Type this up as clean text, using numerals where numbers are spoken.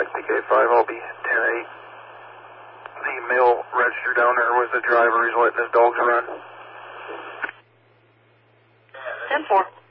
Mike PK5, I'll be 10-8. The male register down there was the driver. He's letting his dogs run. 10-4.